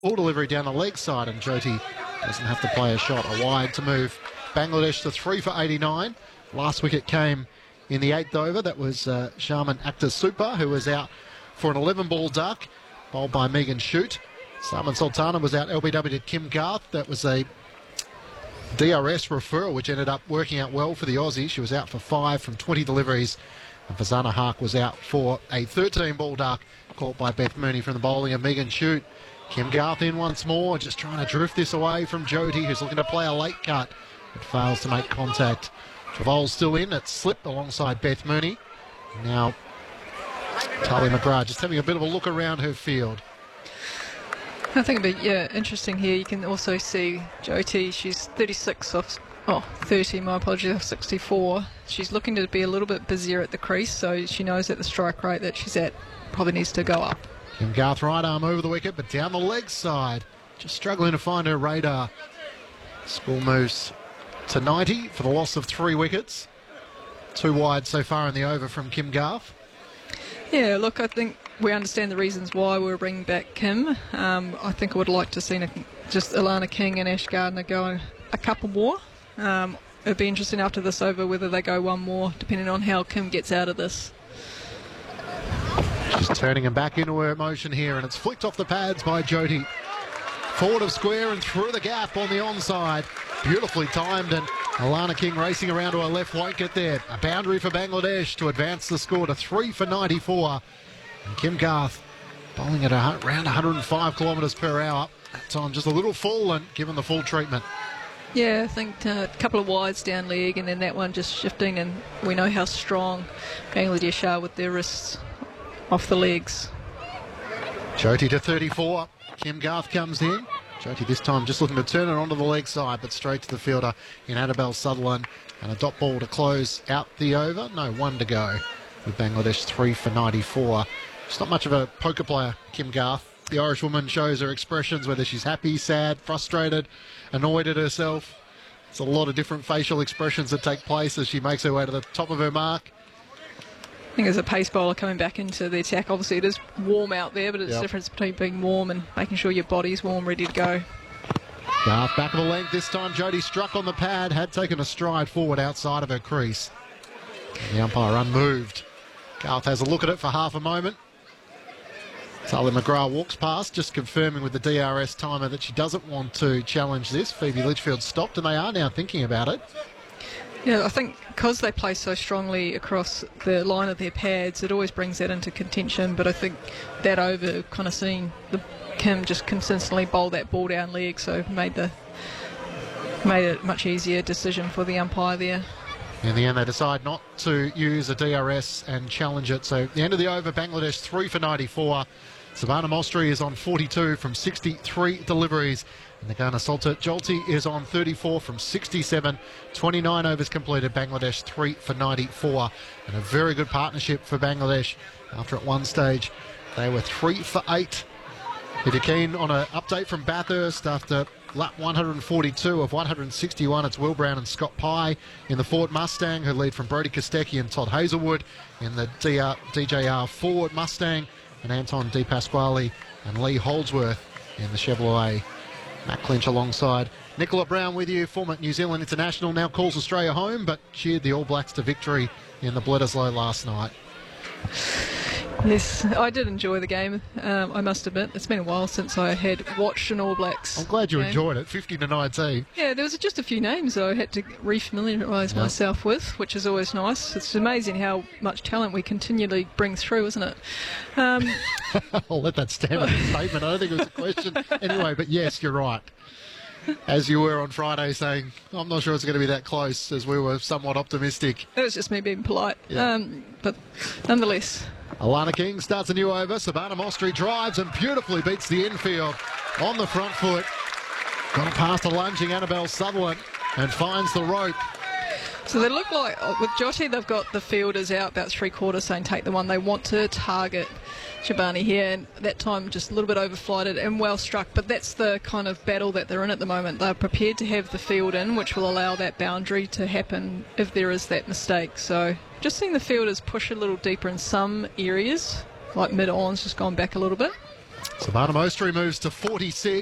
Ball delivery down the leg side, and Jyoti doesn't have to play a shot. A wide to move Bangladesh to 3 for 89. Last wicket came in the 8th over. That was Sharman Akhtar Super, who was out for an 11-ball duck, bowled by Megan Shute. Salman Sultana was out LBW to Kim Garth. That was a DRS referral, which ended up working out well for the Aussies. She was out for 5 from 20 deliveries. And Fazana Haque was out for a 13-ball duck, caught by Beth Mooney from the bowling of Megan Shute. Kim Garth in once more, just trying to drift this away from Jyoti, who's looking to play a late cut, but fails to make contact. Travol's still in, it's slipped alongside Beth Mooney. Now, Tali McGrath just having a bit of a look around her field. I think it'd be interesting here. You can also see Jyoti, she's 36 off, 30, my apologies, off 64. She's looking to be a little bit busier at the crease, so she knows that the strike rate that she's at probably needs to go up. Kim Garth right arm over the wicket, but down the leg side, just struggling to find her radar. Score moves to 90 for the loss of 3 wickets. 2 wide so far in the over from Kim Garth. Yeah, look, I think we understand the reasons why we're bringing back Kim. I think I would like to see just Alana King and Ash Gardner go a couple more. It'd be interesting after this over whether they go one more, depending on how Kim gets out of this. She's turning him back into her motion here, and it's flicked off the pads by Jyoti. Forward of square and through the gap on the onside. Beautifully timed, and Alana King racing around to her left won't get there. A boundary for Bangladesh to advance the score to 3 for 94. And Kim Garth bowling at around 105 kilometres per hour. That time just a little full, and given the full treatment. Yeah, I think a couple of wides down leg, and then that one just shifting, and we know how strong Bangladesh are with their wrists off the legs. Jyoti to 34. Kim Garth comes in. Jyoti this time just looking to turn it onto the leg side, but straight to the fielder in Annabelle Sutherland. And a dot ball to close out the over. No, 1 to go with Bangladesh 3 for 94. She's not much of a poker player, Kim Garth. The Irish woman shows her expressions, whether she's happy, sad, frustrated, annoyed at herself. There's a lot of different facial expressions that take place as she makes her way to the top of her mark. I think as a pace bowler coming back into the attack, obviously it is warm out there, but it's the difference between being warm and making sure your body's warm, ready to go. Garth back of the length this time. Jyoti struck on the pad, had taken a stride forward outside of her crease. And the umpire unmoved. Garth has a look at it for half a moment. Tali McGrath walks past, just confirming with the DRS timer that she doesn't want to challenge this. Phoebe Litchfield stopped, and they are now thinking about it. Yeah, I think because they play so strongly across the line of their pads, it always brings that into contention. But I think that over kind of seeing Kim just consistently bowl that ball down leg, so made it a much easier decision for the umpire there. In the end, they decide not to use a DRS and challenge it. So at the end of the over, Bangladesh 3 for 94. Savannah Mostri is on 42 from 63 deliveries. And the Ghana Salter Jolty is on 34 from 67. 29 overs completed. Bangladesh 3 for 94. And a very good partnership for Bangladesh. After at one stage, they were 3 for 8. If you're keen on an update from Bathurst after lap 142 of 161, it's Will Brown and Scott Pye in the Ford Mustang, who lead from Brodie Kostecki and Todd Hazelwood in the DJR Ford Mustang, and Anton De Pasquale and Lee Holdsworth in the Chevrolet. Matt Clinch alongside Nicola Brown with you, former New Zealand international, now calls Australia home, but cheered the All Blacks to victory in the Bledisloe last night. Yes, I did enjoy the game, I must admit. It's been a while since I had watched an All Blacks I'm glad you game. enjoyed it, 50-19. Yeah, there was just a few names I had to re-familiarise myself with, which is always nice. It's amazing how much talent we continually bring through, isn't it? I'll let that stand as a statement. I don't think it was a question. Anyway, but yes, you're right. As you were on Friday saying, I'm not sure it's going to be that close, as we were somewhat optimistic. It was just me being polite. Yeah. But nonetheless. Alana King starts a new over. Savannah Mostri drives and beautifully beats the infield on the front foot. Gone past a lunging Annabelle Sutherland and finds the rope. So they look like, with Jyoti, they've got the fielders out about 3/4 saying take the one. They want to target Shabani here, and that time just a little bit overflighted and well struck. But that's the kind of battle that they're in at the moment. They're prepared to have the field in, which will allow that boundary to happen if there is that mistake. So just seeing the fielders push a little deeper in some areas, like mid-on's just gone back a little bit. Savannah Mostri moves to 46.